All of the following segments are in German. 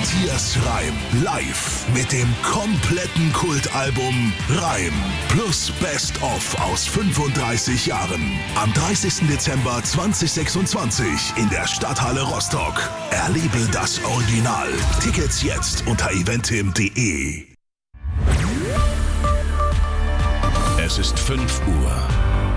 Matthias Reim live mit dem kompletten Kultalbum Reim plus Best of aus 35 Jahren. Am 30. Dezember 2026 in der Stadthalle Rostock. Erlebe das Original. Tickets jetzt unter eventim.de. Es ist 5 Uhr.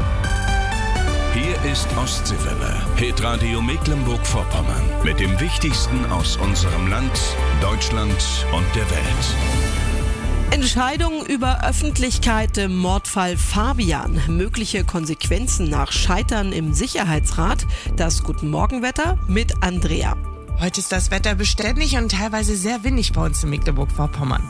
Hier ist Ostseewelle, Hitradio Mecklenburg-Vorpommern. Mit dem Wichtigsten aus unserem Land, Deutschland und der Welt. Entscheidung über Öffentlichkeit im Mordfall Fabian. Mögliche Konsequenzen nach Scheitern im Sicherheitsrat. Das Guten Morgenwetter mit Andrea. Heute ist das Wetter beständig und teilweise sehr windig bei uns in Mecklenburg-Vorpommern.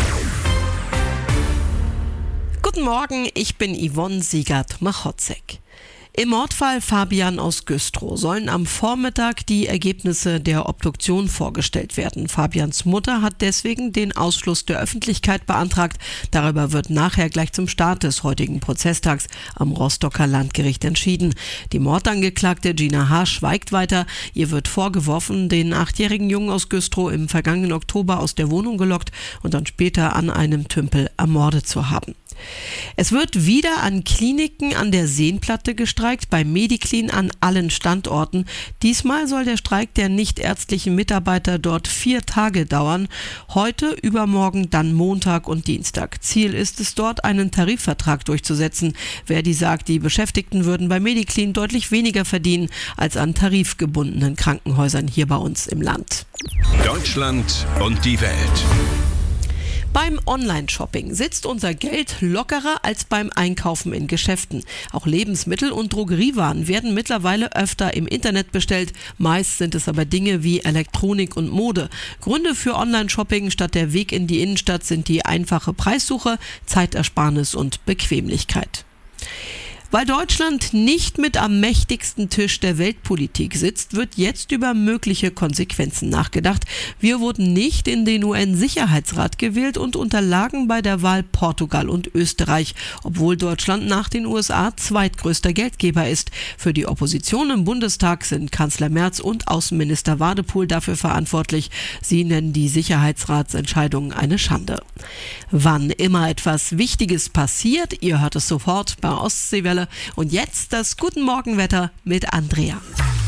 Guten Morgen, ich bin Yvonne Siegert-Machotzek. Im Mordfall Fabian aus Güstrow sollen am Vormittag die Ergebnisse der Obduktion vorgestellt werden. Fabians Mutter hat deswegen den Ausschluss der Öffentlichkeit beantragt. Darüber wird nachher gleich zum Start des heutigen Prozesstags am Rostocker Landgericht entschieden. Die Mordangeklagte Gina H. schweigt weiter. Ihr wird vorgeworfen, den 8-jährigen Jungen aus Güstrow im vergangenen Oktober aus der Wohnung gelockt und dann später an einem Tümpel ermordet zu haben. Es wird wieder an Kliniken an der Seenplatte gestreikt, bei Mediclean an allen Standorten. Diesmal soll der Streik der nichtärztlichen Mitarbeiter dort 4 Tage dauern. Heute, übermorgen, dann Montag und Dienstag. Ziel ist es dort, einen Tarifvertrag durchzusetzen. Verdi sagt, die Beschäftigten würden bei Mediclean deutlich weniger verdienen als an tarifgebundenen Krankenhäusern hier bei uns im Land. Deutschland und die Welt. Beim Online-Shopping sitzt unser Geld lockerer als beim Einkaufen in Geschäften. Auch Lebensmittel und Drogeriewaren werden mittlerweile öfter im Internet bestellt. Meist sind es aber Dinge wie Elektronik und Mode. Gründe für Online-Shopping statt der Weg in die Innenstadt sind die einfache Preissuche, Zeitersparnis und Bequemlichkeit. Weil Deutschland nicht mit am mächtigsten Tisch der Weltpolitik sitzt, wird jetzt über mögliche Konsequenzen nachgedacht. Wir wurden nicht in den UN-Sicherheitsrat gewählt und unterlagen bei der Wahl Portugal und Österreich, obwohl Deutschland nach den USA zweitgrößter Geldgeber ist. Für die Opposition im Bundestag sind Kanzler Merz und Außenminister Wadepool dafür verantwortlich. Sie nennen die Sicherheitsratsentscheidungen eine Schande. Wann immer etwas Wichtiges passiert, ihr hört es sofort bei Ostseewelle. Und jetzt das Guten Morgenwetter mit Andrea.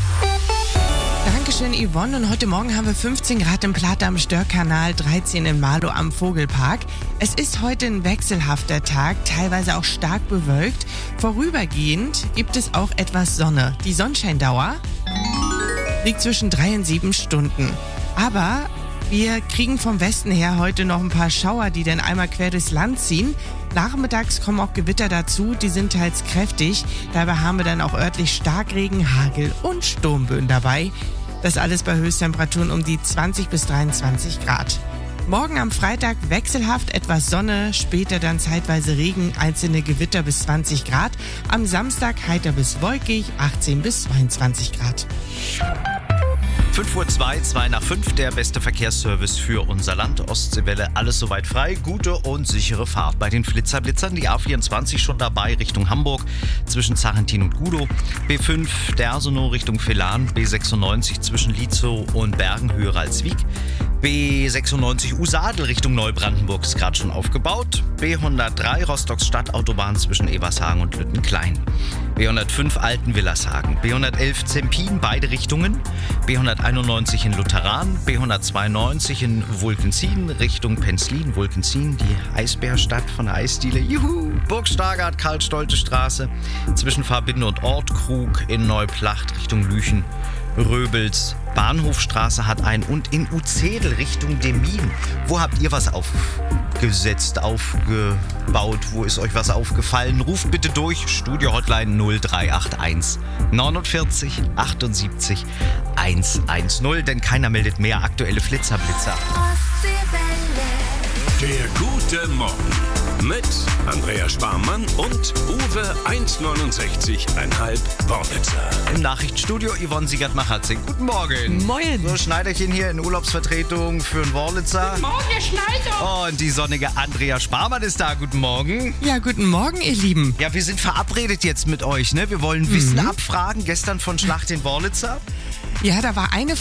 Dankeschön, Yvonne. Und heute Morgen haben wir 15 Grad im Plata am Störkanal, 13 in Marlow am Vogelpark. Es ist heute ein wechselhafter Tag, teilweise auch stark bewölkt. Vorübergehend gibt es auch etwas Sonne. Die Sonnenscheindauer liegt zwischen 3 und 7 Stunden. Aber wir kriegen vom Westen her heute noch ein paar Schauer, die dann einmal quer durchs Land ziehen. Nachmittags kommen auch Gewitter dazu, die sind teils kräftig. Dabei haben wir dann auch örtlich Starkregen, Hagel und Sturmböen dabei. Das alles bei Höchsttemperaturen um die 20 bis 23 Grad. Morgen am Freitag wechselhaft, etwas Sonne, später dann zeitweise Regen, einzelne Gewitter bis 20 Grad. Am Samstag heiter bis wolkig, 18 bis 22 Grad. 5:02 Uhr, 2 nach 5, der beste Verkehrsservice für unser Land. Ostseewelle, alles soweit frei, gute und sichere Fahrt. Bei den Blitzern die A24 schon dabei Richtung Hamburg, zwischen Zarentin und Gudow. B5 Dersonow Richtung Velan, B96 zwischen Lietzow und Bergen höher als Wieg. B96 Usadel Richtung Neubrandenburg ist gerade schon aufgebaut. B103 Rostocks Stadtautobahn zwischen Evershagen und Lüttenklein. B105 Altenwillershagen. B111 Zempin, beide Richtungen. B191 in Lutheran. B192 in Wulkenzien Richtung Penzlin. Wulkenzien, die Eisbärstadt von der Eisdiele. Juhu! Burg Stargard, Karl-Stolte Straße. Zwischen Farbinde und Ortkrug in Neuplacht Richtung Lüchen. Röbels, Bahnhofstraße hat einen und in Uzedel Richtung Demmin. Wo habt ihr was aufgesetzt, aufgebaut? Wo ist euch was aufgefallen? Ruft bitte durch, Studio-Hotline 0381 49 78 110, denn keiner meldet mehr aktuelle Blitzer. Der gute Morgen mit Andrea Sparmann und Uwe 1,69,5 Worlitzer. Im Nachrichtenstudio Yvonne Siegert-Machotzek. Guten Morgen. Moin. So, Schneiderchen hier in Urlaubsvertretung für den Worlitzer. Guten Morgen, Herr Schneider. Und die sonnige Andrea Sparmann ist da. Guten Morgen. Ja, guten Morgen, ihr Lieben. Ja, wir sind verabredet jetzt mit euch, ne? Wir wollen Wissen abfragen. Gestern von Schlacht den Worlitzer. Ja, da war eine